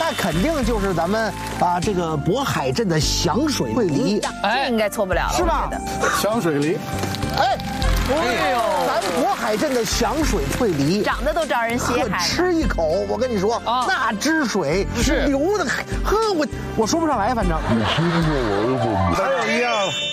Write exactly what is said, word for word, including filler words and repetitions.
那肯定就是咱们啊这个渤海镇的响水桂梨， 这应该错不了了， 是吧？ 香水梨， 哎，哎呦，咱渤海镇的响水桂梨， 长得都招人稀罕。 吃一口，我跟你说，那汁水是流的，呵，我我说不上来，反正。 还有一样。